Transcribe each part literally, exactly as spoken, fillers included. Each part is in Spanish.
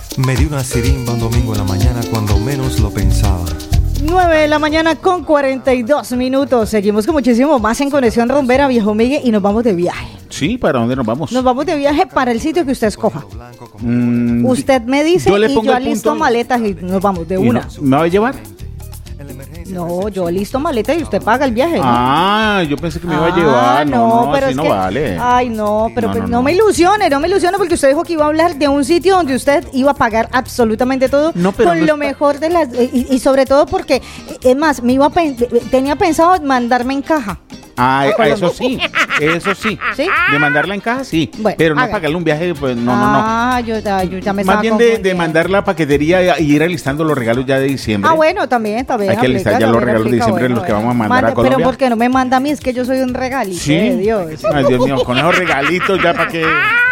Me di una sirimba un domingo en la mañana cuando menos lo pensaba. nueve de la mañana con cuarenta y dos minutos. Seguimos con muchísimo más en Conexión Rumbera, viejo Miguel, y nos vamos de viaje. Sí, ¿para dónde nos vamos? Nos vamos de viaje para el sitio que usted escoja. Mm, usted me dice yo le y pongo yo el alisto punto. maletas y nos vamos de ¿Y una. no- ¿Me va a llevar? No, yo listo maleta y usted paga el viaje, ¿no? Ah, yo pensé que me iba a Ah, llevar. No, no, pero así es no que, vale. Ay, no, pero No, pues no, no, no. me ilusione, no me ilusione porque usted dijo que iba a hablar de un sitio donde usted iba a pagar absolutamente todo No, pero con no lo está- mejor de las y, y sobre todo porque es más, me iba a pen- tenía pensado mandarme en caja. Ah, a Colombia. eso sí, eso sí. ¿Sí? De mandarla en caja, sí. Bueno, pero no haga. pagarle un viaje, pues no, no, no. Ah, yo, ya- yo ya me Más estaba bien de, de confundiendo. mandar la paquetería y ir alistando los regalos ya de diciembre. Ah, bueno, también, también. Hay que alistar aplica, ya los también regalos de aplica, diciembre, los que vamos a mandar a Colombia. Pero ¿por qué no me manda a mí? Es que yo soy un regalito Sí. de Dios. Ay, Dios mío, con esos regalitos ya para que.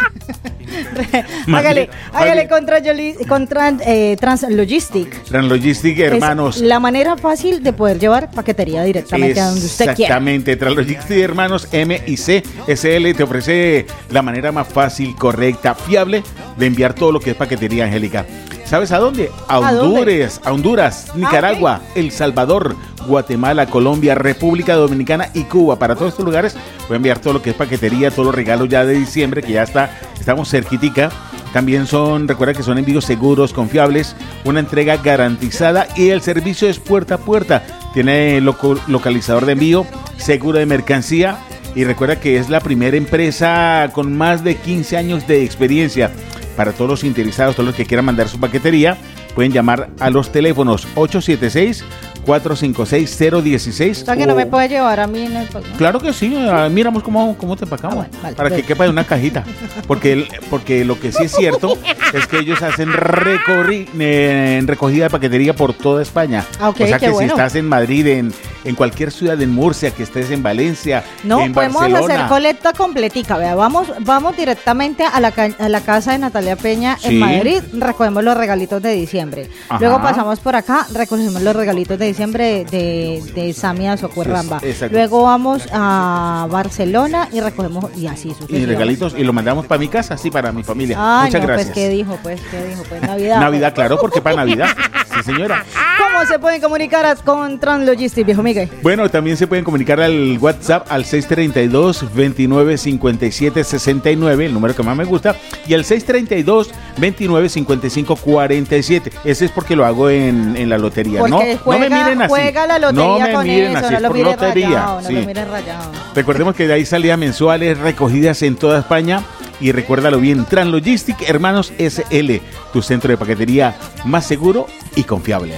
hágale, Más hágale bien- contra, Yoli- contra eh, Translogistic. Translogistic, hermanos. Es la manera fácil de poder llevar paquetería directamente a donde usted quiera. Exactamente, Translogistic, hermanos M y C S L te ofrece la manera más fácil, correcta, fiable de enviar todo lo que es paquetería, Angélica. ¿Sabes a dónde? A ¿A dónde? Honduras, a Honduras, Nicaragua, El Salvador, Guatemala, Colombia, República Dominicana y Cuba. Para todos estos lugares voy a enviar todo lo que es paquetería, todos los regalos ya de diciembre, que ya está, estamos cerquitica. También son, recuerda que son envíos seguros, confiables, una entrega garantizada y el servicio es puerta a puerta. Tiene loco- localizador de envío, seguro de mercancía y recuerda que es la primera empresa con más de quince años de experiencia. Para todos los interesados, todos los que quieran mandar su paquetería, pueden llamar a los teléfonos ocho siete seis, cuatro cinco seis, cero uno seis. O sea que no me puede llevar a mí en el... ¿no? Claro que sí, ah, miramos cómo, cómo te empacamos, Ah, bueno, vale. para que quepa en una cajita, porque el- porque lo que sí es cierto es que ellos hacen recorri, eh, en recogida de paquetería por toda España. Ah, ok, o sea qué que bueno. si estás en Madrid, en, en cualquier ciudad, en Murcia, que estés en Valencia, No, en podemos Barcelona. hacer colecta completica. Vea, vamos, vamos directamente a la, ca- a la casa de Natalia Peña Sí. en Madrid, recogemos los regalitos de diciembre. Ajá. Luego pasamos por acá, recogemos los regalitos de diciembre de, de Samia Socorramba. Es- exacto. Luego vamos a Barcelona y recogemos, y así Y sucesivamente. regalitos, y lo mandamos para mi casa, sí, para mi familia. Ay, Muchas no, gracias. pues, ¿qué dijo? Pues, ¿qué dijo? Pues, Navidad. Navidad, claro, porque para Navidad. Sí, señora. ¿Cómo se pueden comunicar a- con Translogistic, viejo Miguel? Bueno, también se pueden comunicar al WhatsApp al seis treinta y dos, veintinueve cincuenta y siete sesenta y nueve, el número que más me gusta, y al seis treinta y dos, veintinueve cincuenta y cinco cuarenta y siete. Ese es porque lo hago en, en la lotería, ¿no? Porque no me juega, miren así. juega la lotería no me con miren eso, así, no es lo por miren lotería. rayado, no sí. lo miren rayado. Recordemos que de ahí salidas mensuales recogidas en toda España. Y recuérdalo bien, Translogistic, hermanos S L, tu centro de paquetería más seguro y confiable.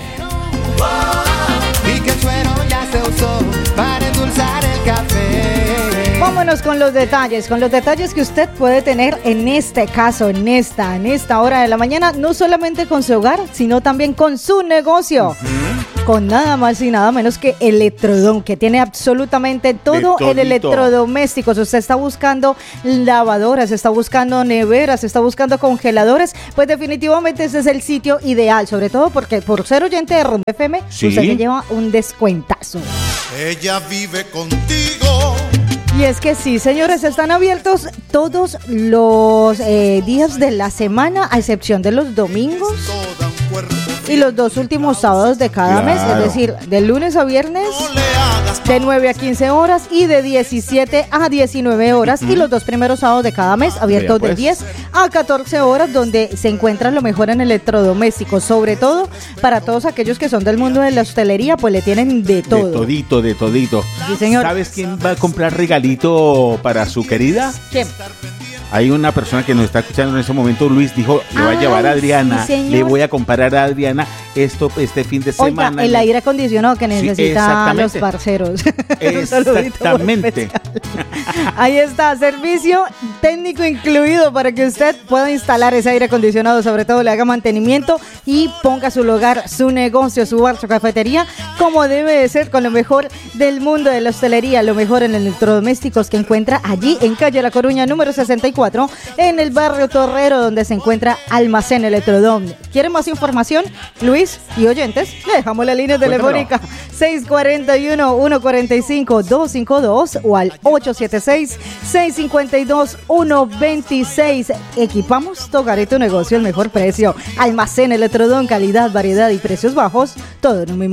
Y que el suero ya se usó para endulzar el café. Vámonos con los detalles, con los detalles que usted puede tener en este caso, en esta, en esta hora de la mañana, no solamente con su hogar, sino también con su negocio. Con nada más y nada menos que Electrodom, que tiene absolutamente todo De todito. el electrodoméstico. Si usted está buscando lavadoras, está buscando neveras, está buscando congeladores, pues definitivamente ese es el sitio ideal, sobre todo porque por ser oyente de Rumba F M, Sí. usted se lleva un descuentazo. Ella vive contigo. Y es que sí, señores, están abiertos todos los eh, días de la semana, a excepción de los domingos Toda un cuerpo. y los dos últimos sábados de cada mes, es Claro. decir, de lunes a viernes, No le hagas de nueve a quince horas y de diecisiete a diecinueve horas, y los dos primeros sábados de cada mes, abiertos Vea, de pues. diez a catorce horas, donde se encuentra lo mejor en electrodomésticos, sobre todo para todos aquellos que son del mundo de la hostelería, pues le tienen de todo. De todito, de todito. Sí, señor. ¿Sabes quién va a comprar regalito para su querida? ¿Quién? Hay una persona que nos está escuchando en este momento, Luis, dijo, le va a Ay, llevar a Adriana, sí, señor. le voy a comprar a Adriana esto este fin de Oiga, semana. el aire acondicionado que necesitan los exactamente. parceros. Un saludito muy Exactamente. especial. Ahí está, servicio técnico incluido para que usted pueda instalar ese aire acondicionado, sobre todo le haga mantenimiento y ponga su lugar, su negocio, su bar, su cafetería, como debe de ser, con lo mejor del mundo de la hostelería, lo mejor en electrodomésticos que encuentra allí en calle La Coruña número sesenta y cuatro, en el barrio Torrero, donde se encuentra Almacén Electrodom. ¿Quieren más información, Luis y oyentes? Le dejamos la línea telefónica seis cuatro uno, uno cuatro cinco, dos cinco dos o al ocho siete seis, seis cinco dos, uno veintiséis. Equipamos tu hogar y tu negocio al mejor precio. Almacén Electrodon, calidad, variedad y precios bajos. Todo en un mismo